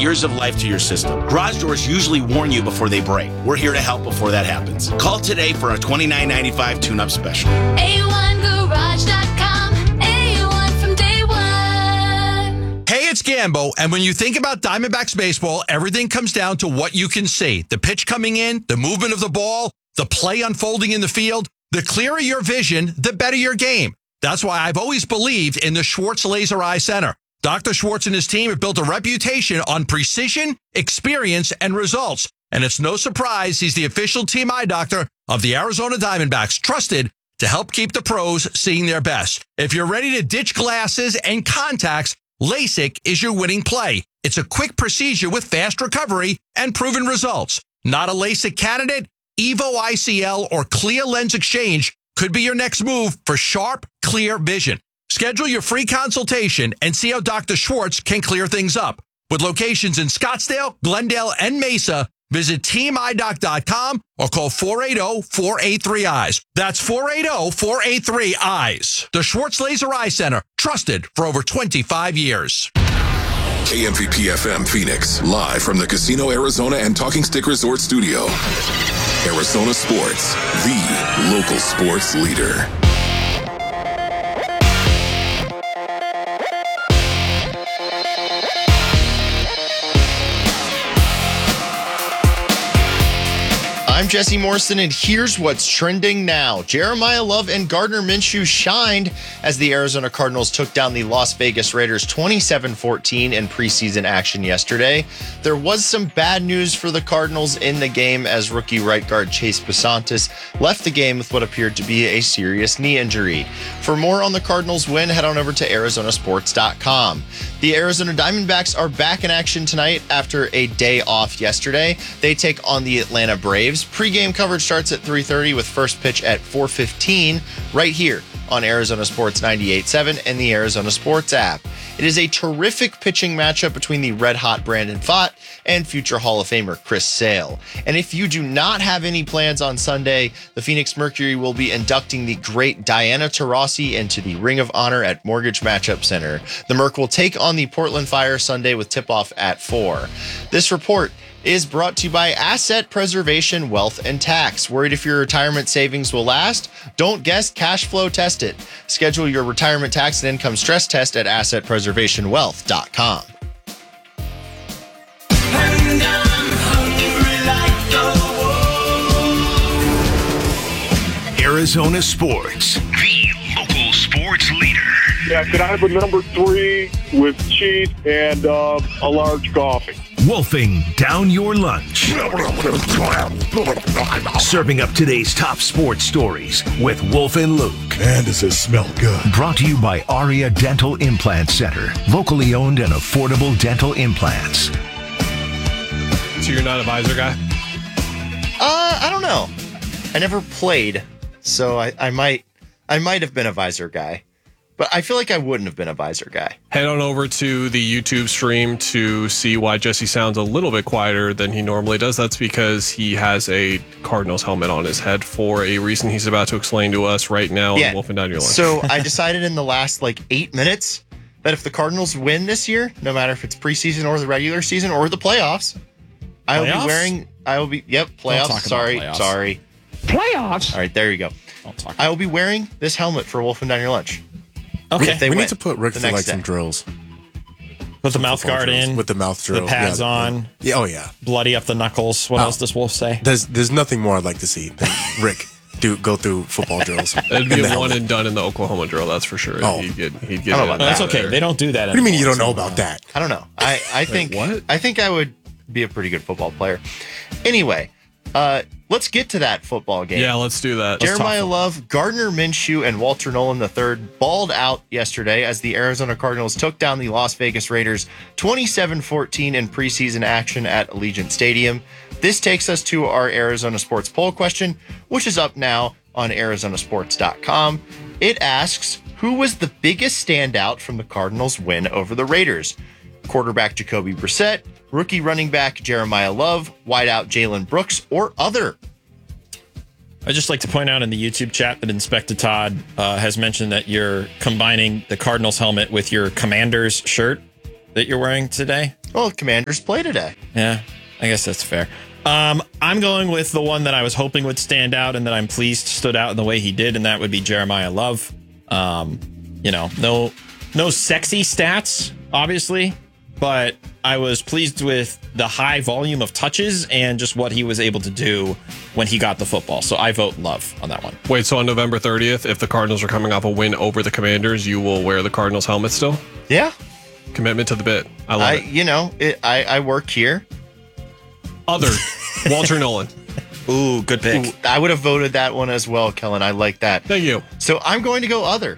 years of life to your system. Garage doors usually warn you before they break. We're here to help before that happens. Call today for a $29.95 tune-up special. A1Garage.com. A1 from day one. Hey, it's Gambo, and when you think about Diamondbacks baseball, everything comes down to what you can see. The pitch coming in, the movement of the ball, the play unfolding in the field. The clearer your vision, the better your game. That's why I've always believed in the Schwartz Laser Eye Center. Dr. Schwartz and his team have built a reputation on precision, experience, and results. And it's no surprise he's the official team eye doctor of the Arizona Diamondbacks, trusted to help keep the pros seeing their best. If you're ready to ditch glasses and contacts, LASIK is your winning play. It's a quick procedure with fast recovery and proven results. Not a LASIK candidate? Evo ICL or Clear Lens Exchange could be your next move for sharp, clear vision. Schedule your free consultation and see how Dr. Schwartz can clear things up. With locations in Scottsdale, Glendale, and Mesa, visit teamidoc.com or call 480-483-EYES. That's 480-483-EYES. The Schwartz Laser Eye Center, trusted for over 25 years. KMVP FM Phoenix, live from the Casino Arizona and Talking Stick Resort Studio. Arizona Sports, the local sports leader. I'm Jesse Morrison, and here's what's trending now. Jeremiah Love and Gardner Minshew shined as the Arizona Cardinals took down the Las Vegas Raiders 27-14 in preseason action yesterday. There was some bad news for the Cardinals in the game as rookie right guard Chase Basantis left the game with what appeared to be a serious knee injury. For more on the Cardinals win, head on over to arizonasports.com. The Arizona Diamondbacks are back in action tonight after a day off yesterday. They take on the Atlanta Braves. Pre-game coverage starts at 3:30 with first pitch at 4:15 right here on Arizona Sports 98.7 and the Arizona Sports app. It is a terrific pitching matchup between the red-hot Brandon Pfaadt and future Hall of Famer Chris Sale. And if you do not have any plans on Sunday, the Phoenix Mercury will be inducting the great Diana Taurasi into the Ring of Honor at Mortgage Matchup Center. The Merc will take on the Portland Fire Sunday with tip-off at 4. This report is brought to you by Asset Preservation Wealth and Tax. Worried if your retirement savings will last? Don't guess, cash flow test it. Schedule your retirement tax and income stress test at assetpreservationwealth.com. And I'm hungry like the wolf. Arizona Sports, the local sports leader. Yeah, could I have a number 3 with cheese and a large coffee? Wolfing down your lunch. Serving up today's top sports stories with Wolf and Luke. Man, does it smell good. Brought to you by Aria Dental Implant Center. Locally owned and affordable dental implants. So you're not a visor guy? I don't know. I never played, so I might have been a visor guy. But I feel like I wouldn't have been a visor guy. Head on over to the YouTube stream to see why Jesse sounds a little bit quieter than he normally does. That's because he has a Cardinals helmet on his head for a reason he's about to explain to us right now on Wolfing Down Your Lunch. So I decided in the last 8 minutes that if the Cardinals win this year, no matter if it's preseason or the regular season or the playoffs, I will be playoffs. Sorry. Playoffs? All right, there you go. I will be wearing this helmet for Wolfing Down Your Lunch. Okay. We need to put Rick through some drills. Put the mouth guard drills. in. With the mouth drill. The pads on. Yeah. Oh, yeah. Bloody up the knuckles. What else does Wolf say? There's nothing more I'd like to see than Rick go through football drills. It'd be a one and done in the Oklahoma drill, that's for sure. Oh. He'd get That's okay. There. They don't do that What do you mean you don't know about that? I don't know. I think I would be a pretty good football player. Anyway, let's get to that football game. Yeah, let's do that. Jeremiah Love, Gardner Minshew, and Walter Nolan III balled out yesterday as the Arizona Cardinals took down the Las Vegas Raiders 27-14 in preseason action at Allegiant Stadium. This takes us to our Arizona Sports poll question, which is up now on arizonasports.com. It asks, who was the biggest standout from the Cardinals' win over the Raiders? Quarterback Jacoby Brissett, rookie running back Jeremiah Love, wideout Jalen Brooks, or other? I'd just like to point out in the YouTube chat that Inspector Todd has mentioned that you're combining the Cardinals helmet with your Commanders shirt that you're wearing today. Well, Commanders play today. Yeah, I guess that's fair. I'm going with the one that I was hoping would stand out and that I'm pleased stood out in the way he did, and that would be Jeremiah Love. No sexy stats, obviously, but I was pleased with the high volume of touches and just what he was able to do when he got the football. So I vote Love on that one. Wait, so on November 30th, if the Cardinals are coming off a win over the Commanders, you will wear the Cardinals helmet still? Yeah. Commitment to the bit. I love it. I work here. Other. Walter Nolan. Ooh, good pick. Ooh, I would have voted that one as well, Kellen. I like that. Thank you. So I'm going to go other.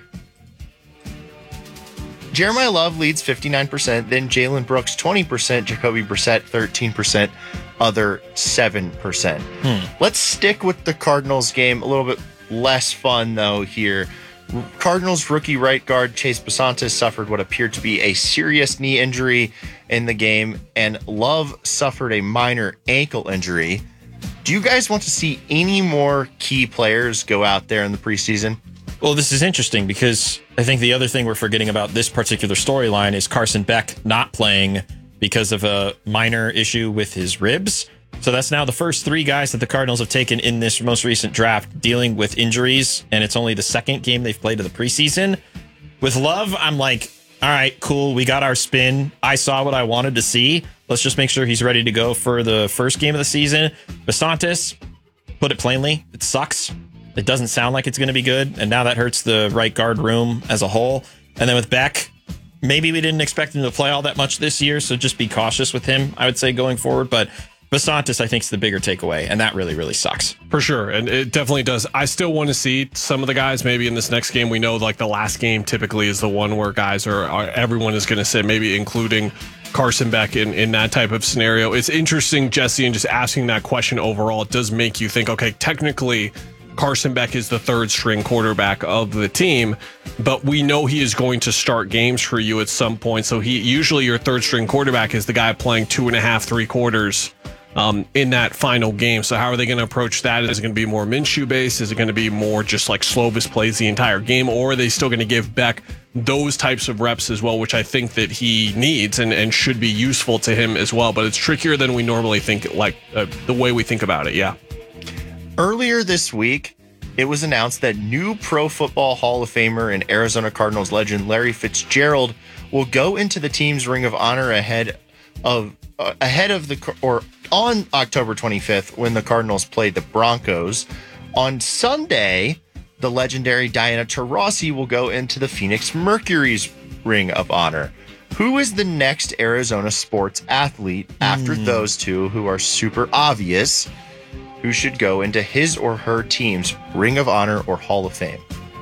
Jeremiah Love leads 59%, then Jalen Brooks 20%, Jacoby Brissett 13%, other 7%. Let's stick with the Cardinals game. A little bit less fun, though, here. Cardinals rookie right guard Chase Basantis suffered what appeared to be a serious knee injury in the game, and Love suffered a minor ankle injury. Do you guys want to see any more key players go out there in the preseason? Well, this is interesting because I think the other thing we're forgetting about this particular storyline is Carson Beck not playing because of a minor issue with his ribs. So that's now the first 3 guys that the Cardinals have taken in this most recent draft dealing with injuries, and it's only the second game they've played of the preseason. With Love, I'm like, all right, cool, we got our spin. I saw what I wanted to see. Let's just make sure he's ready to go for the first game of the season. Basantis, put it plainly, it sucks. It doesn't sound like it's going to be good, and now that hurts the right guard room as a whole. And then with Beck, maybe we didn't expect him to play all that much this year, so just be cautious with him, I would say, going forward. But Basantis, I think, is the bigger takeaway, and that really, really sucks. For sure, and it definitely does. I still want to see some of the guys maybe in this next game. We know like the last game typically is the one where guys are everyone is going to sit, maybe including Carson Beck in that type of scenario. It's interesting, Jesse, and just asking that question overall, it does make you think, okay, technically Carson Beck is the 3rd string quarterback of the team, but we know he is going to start games for you at some point. So he usually your 3rd string quarterback is the guy playing 2.5, 3 quarters in that final game. So how are they going to approach that? Is it going to be more Minshew based? Is it going to be more just like Slovis plays the entire game? Or are they still going to give Beck those types of reps as well, which I think that he needs and should be useful to him as well? But it's trickier than we normally think, like the way we think about it. Yeah. Earlier this week, it was announced that new Pro Football Hall of Famer and Arizona Cardinals legend Larry Fitzgerald will go into the team's Ring of Honor ahead of on October 25th when the Cardinals played the Broncos. On Sunday, the legendary Diana Taurasi will go into the Phoenix Mercury's Ring of Honor. Who is the next Arizona sports athlete after those two who are super obvious who should go into his or her team's Ring of Honor or Hall of Fame?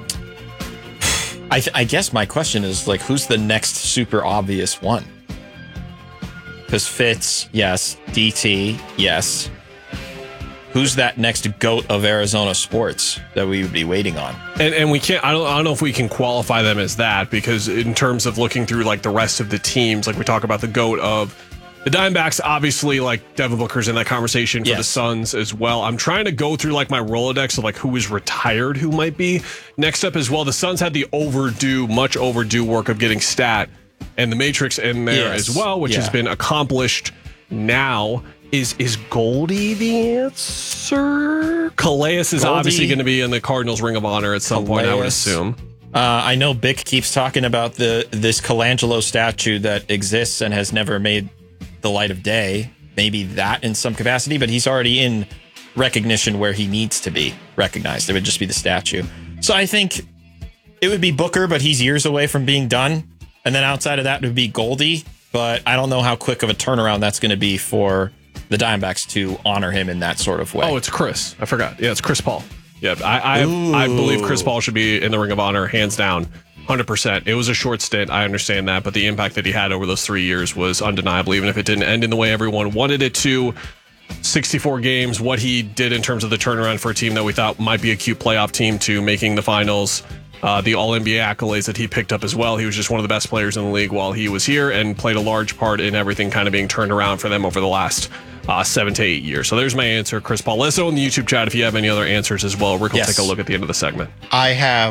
I guess my question is, like, who's the next super obvious one? Because Fitz, yes. DT, yes. Who's that next GOAT of Arizona sports that we would be waiting on? And we can't, I don't know if we can qualify them as that, because in terms of looking through like the rest of the teams, like we talk about the GOAT of the Diamondbacks, obviously, like Devin Booker's in that conversation for the Suns as well. I'm trying to go through like my Rolodex of like who is retired, who might be next up as well. The Suns had the much overdue work of getting Stat and the Matrix in there as well, which has been accomplished now. Is Goldie the answer? Calais is obviously going to be in the Cardinals Ring of Honor at some point, I would assume. I know Bick keeps talking about this Colangelo statue that exists and has never made the light of day. Maybe that in some capacity, but he's already in recognition where he needs to be recognized. It would just be the statue. So I think it would be Booker, but he's years away from being done. And then outside of that, it would be Goldie. But I don't know how quick of a turnaround that's going to be for the Diamondbacks to honor him in that sort of way. Oh, it's Chris. I forgot. Yeah, it's Chris Paul. Yeah, I believe Chris Paul should be in the Ring of Honor, hands down, 100%. It was a short stint. I understand that. But the impact that he had over those 3 years was undeniable, even if it didn't end in the way everyone wanted it to. 64 games, what he did in terms of the turnaround for a team that we thought might be a cute playoff team to making the finals. The All-NBA accolades that he picked up as well. He was just one of the best players in the league while he was here and played a large part in everything kind of being turned around for them over the last 7 to 8 years. So there's my answer, Chris Paul. Let us know in the YouTube chat if you have any other answers as well. Rick will take a look at the end of the segment. I have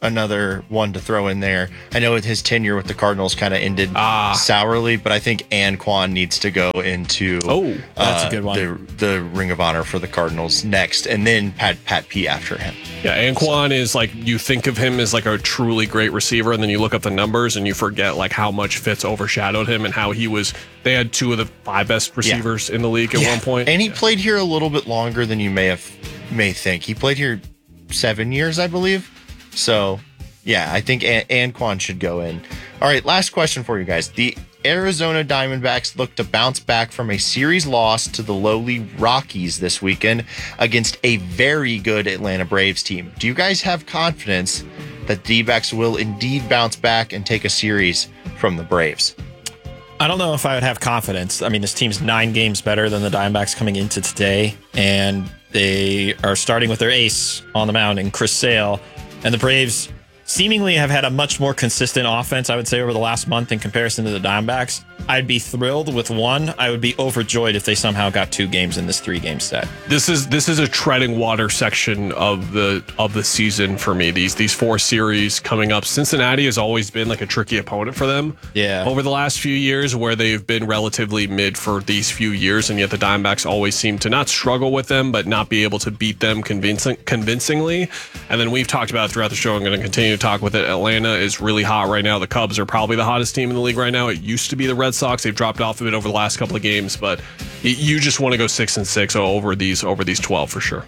another one to throw in there. I know his tenure with the Cardinals kind of ended sourly, but I think Anquan needs to go into that's a good one. The Ring of Honor for the Cardinals next, and then Pat P after him. Yeah, Anquan is like, you think of him as like a truly great receiver, and then you look up the numbers and you forget like how much Fitz overshadowed him and how they had 2 of the 5 best receivers in the league at one point. And he played here a little bit longer than you may think. He played here 7 years, I believe. So, yeah, I think Anquan should go in. All right, last question for you guys. The Arizona Diamondbacks look to bounce back from a series loss to the lowly Rockies this weekend against a very good Atlanta Braves team. Do you guys have confidence that the D-backs will indeed bounce back and take a series from the Braves? I don't know if I would have confidence. I mean, this team's 9 games better than the Diamondbacks coming into today, and they are starting with their ace on the mound in Chris Sale. And the Braves seemingly have had a much more consistent offense, I would say, over the last month in comparison to the Diamondbacks. I'd be thrilled with one. I would be overjoyed if they somehow got 2 games in this 3-game set. This is a treading water section of the season for me. These 4 series coming up. Cincinnati has always been like a tricky opponent for them. Yeah. Over the last few years, where they've been relatively mid for these few years, and yet the Diamondbacks always seem to not struggle with them, but not be able to beat them convincingly. And then we've talked about it throughout the show. I'm going to continue to talk with it. Atlanta is really hot right now. The Cubs are probably the hottest team in the league right now. It used to be the Red Sox. They've dropped off a bit over the last couple of games, but you just want to go 6-6 over these 12 for sure.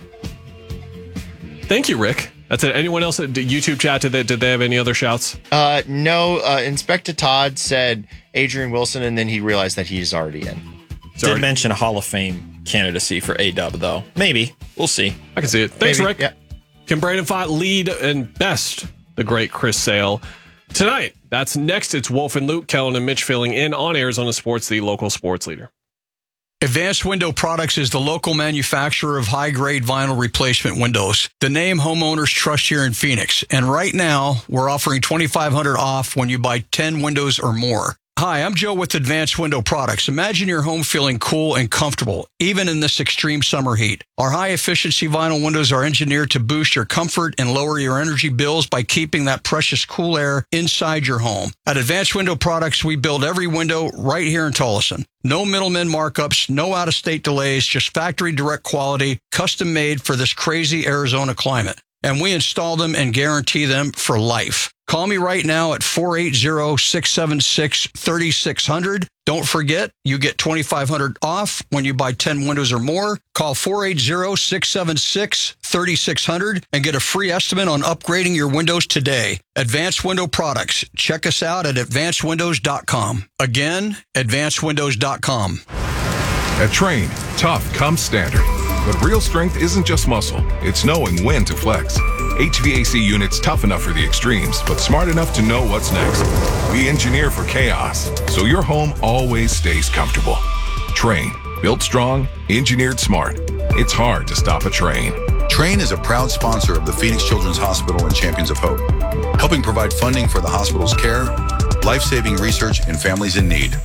Thank you, Rick. That's it. Anyone else at YouTube chat, did they have any other shouts? No. Inspector Todd said Adrian Wilson, and then he realized that he's already in. Did mention a Hall of Fame candidacy for A-Dub, though. Maybe. We'll see. I can see it. Thanks, Maybe. Rick. Yeah. Can Brandon Fott lead and best the great Chris Sale tonight? That's next. It's Wolf and Luke, Kellen and Mitch filling in on Arizona Sports, the local sports leader. Advanced Window Products is the local manufacturer of high-grade vinyl replacement windows. The name homeowners trust here in Phoenix. And right now, we're offering $2,500 off when you buy 10 windows or more. Hi, I'm Joe with Advanced Window Products. Imagine your home feeling cool and comfortable, even in this extreme summer heat. Our high-efficiency vinyl windows are engineered to boost your comfort and lower your energy bills by keeping that precious cool air inside your home. At Advanced Window Products, we build every window right here in Tolleson. No middlemen markups, no out-of-state delays, just factory direct quality, custom made for this crazy Arizona climate. And we install them and guarantee them for life. Call me right now at 480-676-3600. Don't forget, you get $2,500 off when you buy 10 windows or more. Call 480-676-3600 and get a free estimate on upgrading your windows today. Advanced Window Products. Check us out at advancedwindows.com. Again, advancedwindows.com. At Train, tough comes standard. But real strength isn't just muscle, it's knowing when to flex. HVAC units tough enough for the extremes, but smart enough to know what's next. We engineer for chaos, so your home always stays comfortable. Train, built strong, engineered smart. It's hard to stop a train. Train is a proud sponsor of the Phoenix Children's Hospital and Champions of Hope, helping provide funding for the hospital's care, life-saving research, and families in need.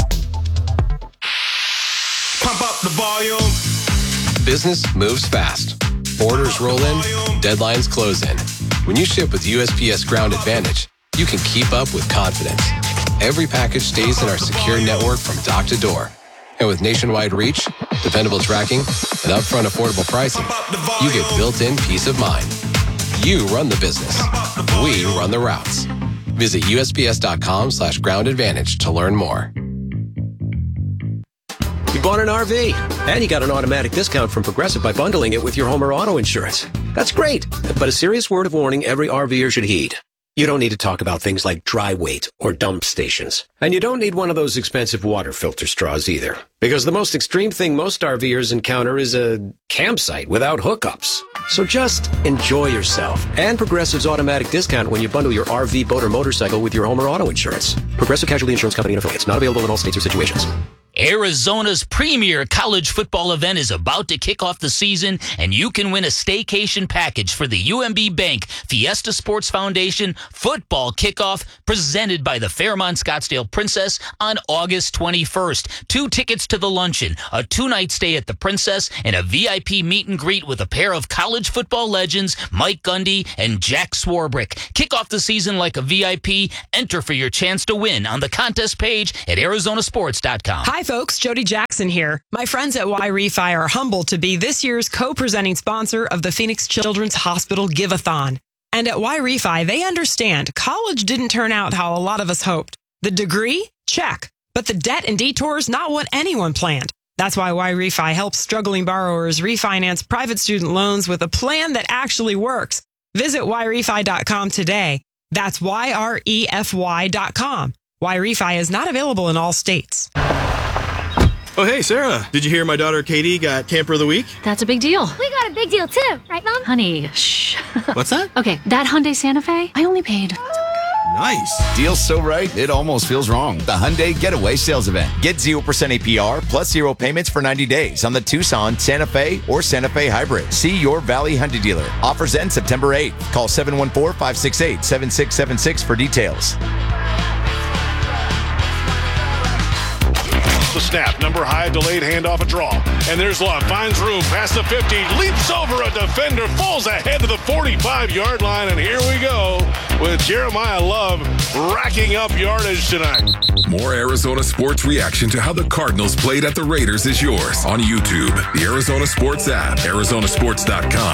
Pump up the volume. Business moves fast. Orders roll in, deadlines close in. When you ship with USPS Ground Advantage, you can keep up with confidence. Every package stays in our secure network from dock to door. And with nationwide reach, dependable tracking, and upfront affordable pricing, you get built-in peace of mind. You run the business. We run the routes. Visit USPS.com/Ground Advantage to learn more. You bought an RV, and you got an automatic discount from Progressive by bundling it with your home or auto insurance. That's great, but a serious word of warning every RVer should heed. You don't need to talk about things like dry weight or dump stations. And you don't need one of those expensive water filter straws either. Because the most extreme thing most RVers encounter is a campsite without hookups. So just enjoy yourself and Progressive's automatic discount when you bundle your RV, boat, or motorcycle with your home or auto insurance. Progressive Casualty Insurance Company and Affiliates. Not available in all states or situations. Arizona's premier college football event is about to kick off the season, and you can win a staycation package for the UMB Bank Fiesta Sports Foundation football kickoff presented by the Fairmont Scottsdale Princess on August 21st. 2 tickets to the luncheon, a 2-night stay at the Princess, and a VIP meet and greet with a pair of college football legends, Mike Gundy and Jack Swarbrick. Kick off the season like a VIP. Enter for your chance to win on the contest page at arizonasports.com. Hi, folks. Jody Jackson here. My friends at Y-Refi are humbled to be this year's co-presenting sponsor of the Phoenix Children's Hospital Give-a-thon. And at Y-Refi, they understand college didn't turn out how a lot of us hoped. The degree? Check. But the debt and detours, not what anyone planned. That's why Y-Refi helps struggling borrowers refinance private student loans with a plan that actually works. Visit YRefi.com today. That's YREFY.com. Y-Refi is not available in all states. Oh, hey, Sarah. Did you hear my daughter Katie got Camper of the Week? That's a big deal. We got a big deal, too. Right, Mom? Honey, shh. What's that? Okay, that Hyundai Santa Fe, I only paid... Nice. Deal's so right, it almost feels wrong. The Hyundai Getaway Sales Event. Get 0% APR plus 0 payments for 90 days on the Tucson, Santa Fe, or Santa Fe Hybrid. See your Valley Hyundai dealer. Offers end September 8th. Call 714-568-7676 for details. The snap, number high, delayed handoff, a draw. And there's Love, finds room, past the 50, leaps over a defender, falls ahead to the 45-yard line, and here we go with Jeremiah Love racking up yardage tonight. More Arizona sports reaction to how the Cardinals played at the Raiders is yours on YouTube, the Arizona Sports app, arizonasports.com,